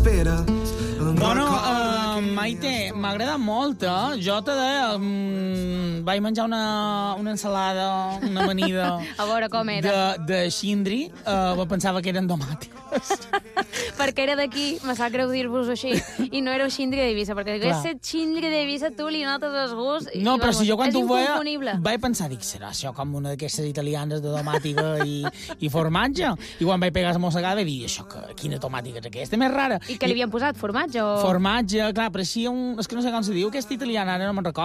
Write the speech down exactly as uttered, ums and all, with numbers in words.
espera. Bueno, uh, Maite, m'ha agradat molt, eh? Jo te deia, um, vaig menjar una, una ensalada, una amanida... A veure com era. De, de xindri, uh, pensava que eren tomàtiques. Perquè era d'aquí, me sap greu dir-vos així, i no era xindri d'Eivissa, perquè hagués set xindri d'Eivissa, tu li notes el gust... I, no, i, però vamos, si jo quan és ho veia, vaig pensar, dic, serà això com una d'aquestes italianes de tomàtica i, i formatge? I quan vaig pegar la mossegada vaig dir, això, que, quina tomàtica és aquesta, més rara. I què li havien posat, formatge o...? Formatge, clar, pareixia un... És que no sé com se diu, aquesta italiana, ara no me'n recordo.